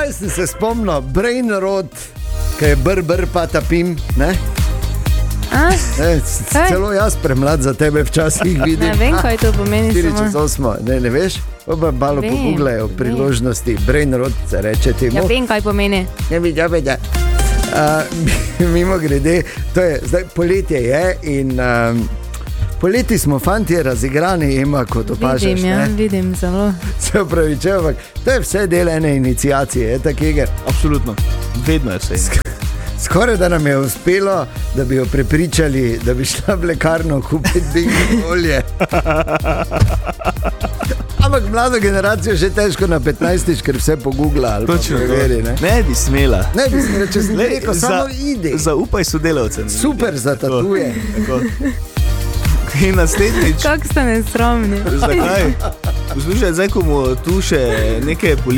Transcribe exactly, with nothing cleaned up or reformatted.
Zdaj sem se spomnil, Brainrot, ki je br, br, pa tapim, ne? Ne, celo jaz premlad za tebe včasih vidim. Ne vem, kaj to pomeni. štiri čez osem, ne, ne veš? Oba malo Vem, poguglajo priložnosti. Brainrot se reče temu. Ja, vem, kaj pomeni. Ja, vidi, ja, vidi. Uh, mimo grede, to je, zdaj poletje je in um, poleti smo fantje razigrani, ima kot opažaš. Vidim, ja, vidim zelo. Se upravičujem, ampak to je vse del ene iniciacije, je tak iger. Absolutno, vedno je vse. Skoraj da nam je uspelo, da bi jo prepričali, da bi šla v lekarno kupiti bingo olje. Ampak mlado generacijo že težko na petnajstič, ker vse pogugla ali Točno, pa preveri, ne? Ne bi smela. Ne bi smela, če sem Le, rekel, za- samo ide. Zaupaj sodelavcem. Super zatatuje. Tako. In naslednjič, Kako ste nesramni. zakaj? Poslušaj, zdaj ko mu tu še neke